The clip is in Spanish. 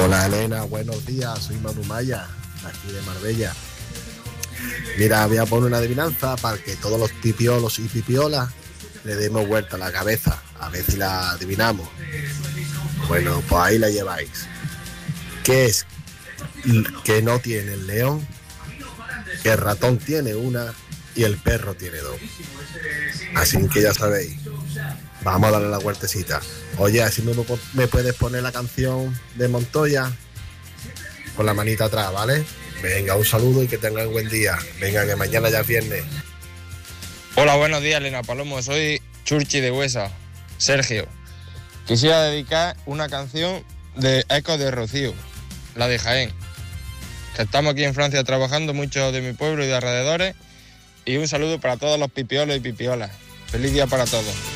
Hola Elena, buenos días, soy Manu Maya, de aquí de Marbella. Mira, voy a poner una adivinanza para que todos los pipiolos y pipiolas le demos vuelta a la cabeza, a ver si la adivinamos. Bueno, pues ahí la lleváis. ¿Qué es que no tiene el león? Que el ratón tiene una y el perro tiene dos. Así que ya sabéis, vamos a darle la vueltecita. Oye, así me puedes poner la canción de Montoya con la manita atrás, ¿vale? Venga, un saludo y que tengan buen día. Venga, que mañana ya es viernes. Hola, buenos días, Elena Palomo. Soy Churchi de Huesa, Sergio. Quisiera dedicar una canción de Ecos de Rocío, la de Jaén. Que estamos aquí en Francia trabajando, muchos de mi pueblo y de alrededores. Y un saludo para todos los pipiolos y pipiolas. Feliz día para todos.